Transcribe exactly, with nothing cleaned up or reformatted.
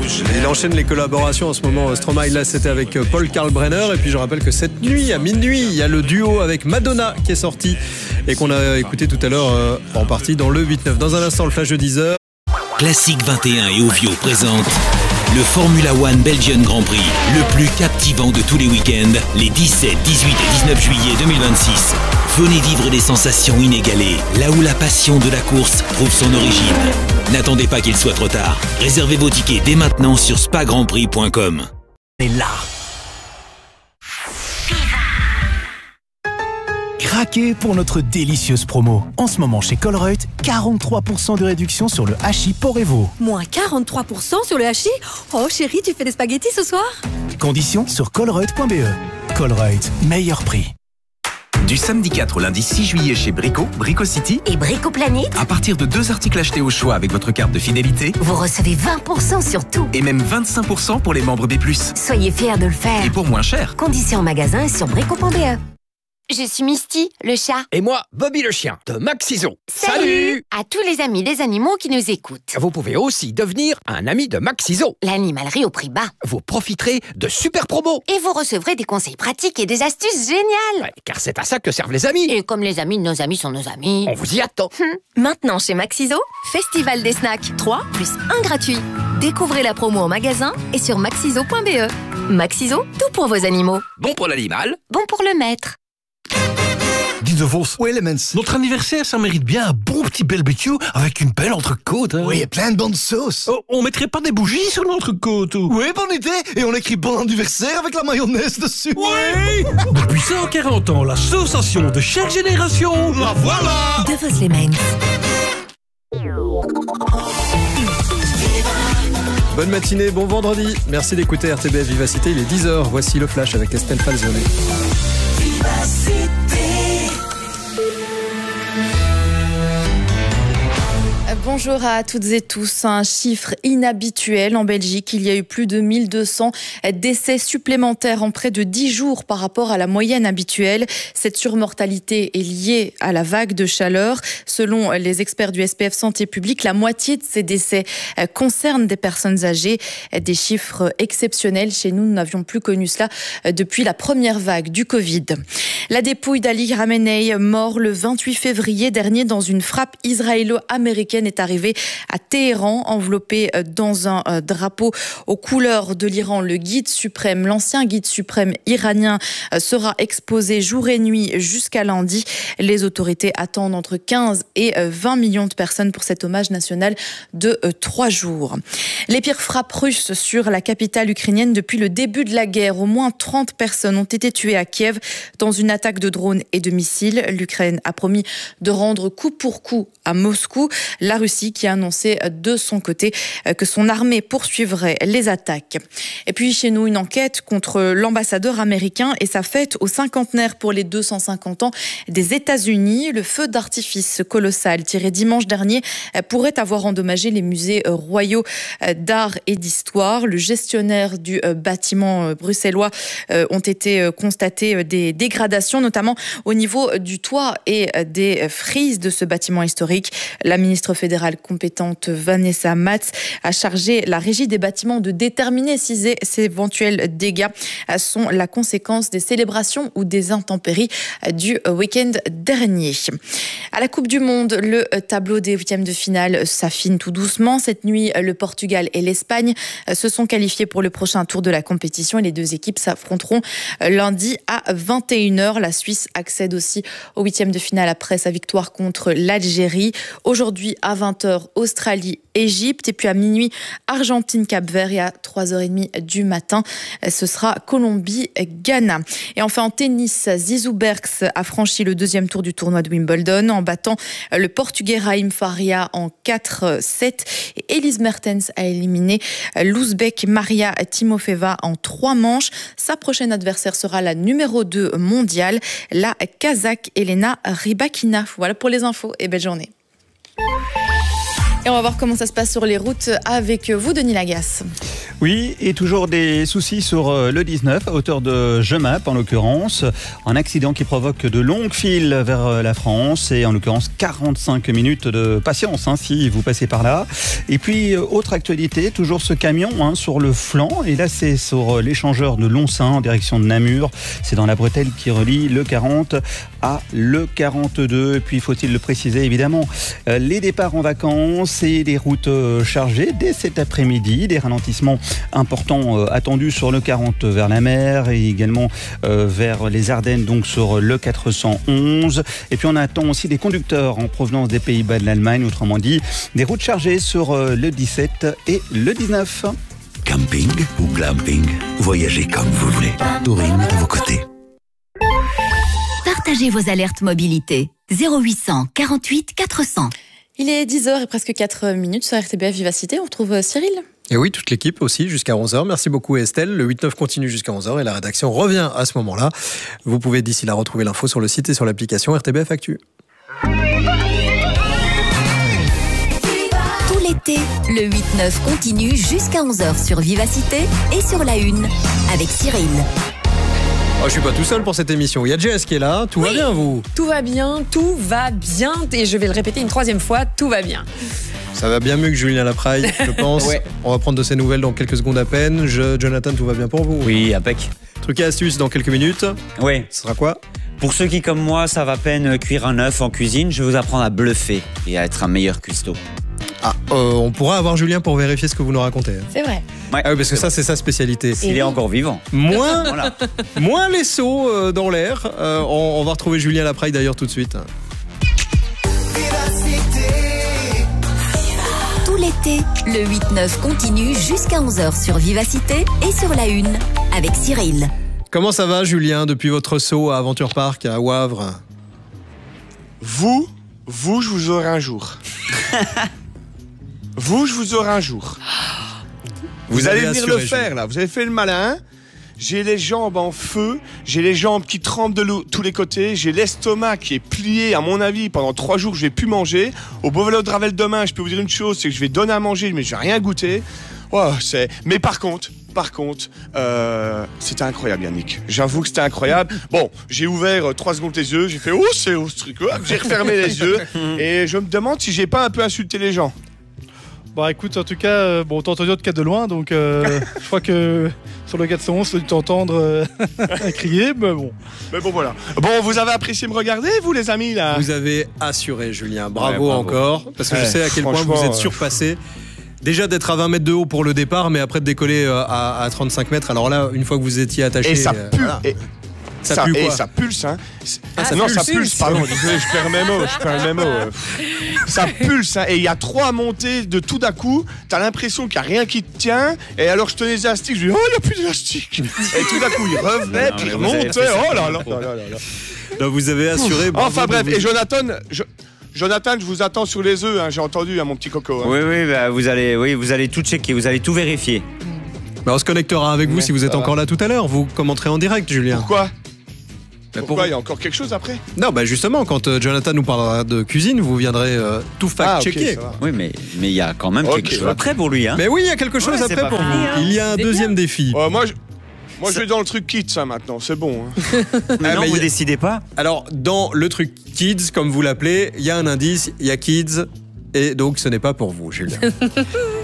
Il enchaîne les collaborations en ce moment. Stromae, là, c'était avec Paul Kalkbrenner. Et puis, je rappelle que cette nuit, à minuit, il y a le duo avec Madonna qui est sorti et qu'on a écouté tout à l'heure euh, en partie dans le huit neuf. Dans un instant, le flash de dix heures. Classique vingt et un et Ovio présente le Formula One Belgian Grand Prix, le plus captivant de tous les week-ends, les dix-sept, dix-huit et dix-neuf juillet deux mille vingt-six. Venez vivre des sensations inégalées, là où la passion de la course trouve son origine. N'attendez pas qu'il soit trop tard. Réservez vos tickets dès maintenant sur spa grand prix point com. Et là, craquez pour notre délicieuse promo. En ce moment chez Colruyt, quarante-trois pour cent de réduction sur le hachis Porevo. Moins quarante-trois pour cent sur le hachis? Oh chérie, tu fais des spaghettis ce soir? Conditions sur colruyt point b e. Colruyt, meilleur prix. Du samedi quatre au lundi six juillet chez Brico, Brico City et Brico Planet. À partir de deux articles achetés au choix avec votre carte de fidélité, vous recevez vingt pour cent sur tout. Et même vingt-cinq pour cent pour les membres B plus. Soyez fiers de le faire. Et pour moins cher. Conditions en magasin et sur brico point b e. Je suis Misty, le chat. Et moi, Bobby le chien, de Maxiso. Salut, Salut à tous les amis des animaux qui nous écoutent. Vous pouvez aussi devenir un ami de Maxiso. L'animalerie au prix bas. Vous profiterez de super promos. Et vous recevrez des conseils pratiques et des astuces géniales. Ouais, car c'est à ça que servent les amis. Et comme les amis de nos amis sont nos amis, on vous y attend. Hum. Maintenant chez Maxiso, Festival des snacks. trois plus un gratuit. Découvrez la promo en magasin et sur maxiso point b e. Maxiso, tout pour vos animaux. Bon pour l'animal. Bon pour le maître. Guy de Vos. Oui, les mens. Notre anniversaire, ça mérite bien un bon petit barbecue avec une belle entrecôte. Hein. Oui, et plein de bonnes sauces. Oh, on mettrait pas des bougies sur l'entrecôte ou... Oui, bonne idée. Et on écrit bon anniversaire avec la mayonnaise dessus. Oui. Depuis cent quarante ans, la sensation de chaque génération. La voilà. De Vos les mens. Bonne matinée, bon vendredi. Merci d'écouter R T B F Vivacité. Il est dix heures. Voici le flash avec Estelle Falzone. Bonjour à toutes et tous. Un chiffre inhabituel en Belgique. Il y a eu plus de mille deux cents décès supplémentaires en près de dix jours par rapport à la moyenne habituelle. Cette surmortalité est liée à la vague de chaleur. Selon les experts du S P F Santé publique, la moitié de ces décès concernent des personnes âgées. Des chiffres exceptionnels. Chez nous, nous n'avions plus connu cela depuis la première vague du Covid. La dépouille d'Ali Khamenei, mort le vingt-huit février dernier dans une frappe israélo-américaine, est arrivé à Téhéran, enveloppé dans un drapeau aux couleurs de l'Iran. Le guide suprême, l'ancien guide suprême iranien, sera exposé jour et nuit jusqu'à lundi. Les autorités attendent entre quinze et vingt millions de personnes pour cet hommage national de trois jours. Les pires frappes russes sur la capitale ukrainienne depuis le début de la guerre. Au moins trente personnes ont été tuées à Kiev dans une attaque de drones et de missiles. L'Ukraine a promis de rendre coup pour coup à Moscou. La Russie qui a annoncé de son côté que son armée poursuivrait les attaques. Et puis chez nous, une enquête contre l'ambassadeur américain et sa fête au cinquantenaire pour les deux cent cinquante ans des États-Unis. Le feu d'artifice colossal tiré dimanche dernier pourrait avoir endommagé les musées royaux d'art et d'histoire. Le gestionnaire du bâtiment bruxellois ont été constatés des dégradations, notamment au niveau du toit et des frises de ce bâtiment historique. La ministre fédérale compétente Vanessa Matz a chargé la régie des bâtiments de déterminer si ces éventuels dégâts sont la conséquence des célébrations ou des intempéries du week-end dernier. À la Coupe du Monde, le tableau des huitièmes de finale s'affine tout doucement. Cette nuit, le Portugal et l'Espagne se sont qualifiés pour le prochain tour de la compétition et les deux équipes s'affronteront lundi à vingt et une heures. La Suisse accède aussi aux huitièmes de finale après sa victoire contre l'Algérie. Aujourd'hui, à vingt heures, Australie, Égypte. Et puis à minuit, Argentine, Cap-Vert. Et à trois heures trente du matin, ce sera Colombie, Ghana. Et enfin en tennis, Zizou Berks a franchi le deuxième tour du tournoi de Wimbledon en battant le Portugais Raïm Faria en quatre sept. Et Elise Mertens a éliminé l'Ouzbek Maria Timofeva en trois manches. Sa prochaine adversaire sera la numéro deux mondiale, la Kazakh Elena Rybakina. Voilà pour les infos et belle journée. Et on va voir comment ça se passe sur les routes avec vous, Denis Lagasse. Oui, et toujours des soucis sur le dix-neuf, à hauteur de Jemappes en l'occurrence. Un accident qui provoque de longues files vers la France et en l'occurrence quarante-cinq minutes de patience hein, si vous passez par là. Et puis, autre actualité, toujours ce camion hein, sur le flanc. Et là, c'est sur l'échangeur de Lonsin en direction de Namur. C'est dans la bretelle qui relie le quarante à le quarante-deux. Et puis, faut-il le préciser évidemment, les départs en vacances et les routes chargées dès cet après-midi. Des ralentissements importants euh, attendus sur le quarante vers la mer et également euh, vers les Ardennes, donc sur le quatre cent onze. Et puis on attend aussi des conducteurs en provenance des Pays-Bas de l'Allemagne, autrement dit des routes chargées sur euh, le dix-sept et le dix-neuf. Camping ou glamping, voyagez comme vous voulez. Touring est à vos côtés. Partagez vos alertes mobilité. zéro huit cent quarante-huit quatre cents. Il est dix heures et presque quatre minutes sur R T B F Vivacité. On retrouve Cyril. Et oui, toute l'équipe aussi jusqu'à onze heures. Merci beaucoup Estelle. Le huit neuf continue jusqu'à onze heures et la rédaction revient à ce moment-là. Vous pouvez d'ici là retrouver l'info sur le site et sur l'application R T B F Actu. Tout l'été, le huit neuf continue jusqu'à onze heures sur Vivacité et sur la une avec Cyril. Oh, je suis pas tout seul pour cette émission. Il y a Jess qui est là. Tout oui, va bien, vous? Tout va bien, tout va bien. Et je vais le répéter une troisième fois, tout va bien. Ça va bien mieux que Julien Lapraille, je pense. Ouais. On va prendre de ses nouvelles dans quelques secondes à peine. Je, Jonathan, tout va bien pour vous? Oui, impec. Truc et astuce dans quelques minutes. Oui. Ce sera quoi? Pour ceux qui, comme moi, savent à peine cuire un œuf en cuisine, je vais vous apprendre à bluffer et à être un meilleur cuistot. Ah, euh, on pourra avoir Julien pour vérifier ce que vous nous racontez. C'est vrai. Ouais, ah oui, parce que ça, c'est sa spécialité. Il est encore vivant. Moins, voilà. Moins les sauts euh, dans l'air. Euh, on, on va retrouver Julien Lapraille d'ailleurs tout de suite. Tout l'été, le huit neuf continue jusqu'à onze heures sur Vivacité et sur la une avec Cyril. Comment ça va, Julien, depuis votre saut à Aventure Park à Wavre? Vous, vous, je vous aurai un jour. Vous, je vous aurai un jour. Vous, vous allez venir le faire, là. Vous avez fait le malin. J'ai les jambes en feu. J'ai les jambes qui tremblent de tous les côtés. J'ai l'estomac qui est plié, à mon avis, pendant trois jours, je vais plus manger. Au Beau Vélo de Ravel demain, je peux vous dire une chose, c'est que je vais donner à manger, mais je vais rien goûter. Oh, c'est... Mais par contre, par contre, euh, c'était incroyable, Yannick. J'avoue que c'était incroyable. Bon, j'ai ouvert euh, trois secondes les yeux. J'ai fait, oh, c'est oh, ce truc là. J'ai refermé les yeux. Et je me demande si j'ai pas un peu insulté les gens. Bah écoute, en tout cas, euh, bon, t'as entendu notre cas de loin, donc euh, je crois que sur le quatre cent onze, tu dû t'entendre euh, crier, mais bon. Mais bon, voilà. Bon, vous avez apprécié me regarder, vous, les amis, là? Vous avez assuré, Julien. Bravo, ouais, bravo. Encore. Parce que ouais, je sais à quel point vous êtes surpassé. Déjà d'être à vingt mètres de haut pour le départ, mais après de décoller à, à trente-cinq mètres. Alors là, une fois que vous étiez attaché... Et ça pue. Euh, voilà. et... Ça, ça, pue quoi? Et ça pulse, hein. Ah, ça non, pulse. ça pulse, pardon. Désolé, je perds mes mots, je perds mes mots. Ça pulse, hein. Et il y a trois montées de tout d'un coup. T'as l'impression qu'il n'y a rien qui te tient. Et alors, je tenais les élastiques, je dis, oh, il n'y a plus d'élastique. Et tout d'un coup, il revenait, puis il remontait. Oh là là. là, là, là. Donc, vous avez assuré. Enfin, bref. Vous... Et Jonathan, je... Jonathan, je vous attends sur les œufs, hein. J'ai entendu, hein, mon petit coco. Hein. Oui, oui, bah, vous allez, oui, vous allez tout checker, vous allez tout vérifier. Bah, on se connectera avec vous ouais, si vous êtes va. encore là tout à l'heure. Vous commenterez en direct, Julien. Pourquoi? Pourquoi pour... il y a encore quelque chose après? Non, bah justement, quand euh, Jonathan nous parlera de cuisine, vous viendrez euh, tout fact-checker. Ah, okay, oui, mais il y a quand même okay, quelque chose après pour lui. Hein. Mais oui, il y a quelque chose ouais, après pour vous. Hein. Il y a un deuxième bien. défi. Euh, moi, je... Moi, je vais dans le truc kids, ça, maintenant. C'est bon. Hein. mais non, ah, mais vous a... décidez pas? Alors, dans le truc kids, comme vous l'appelez, il y a un indice, il y a kids, et donc ce n'est pas pour vous, Julien.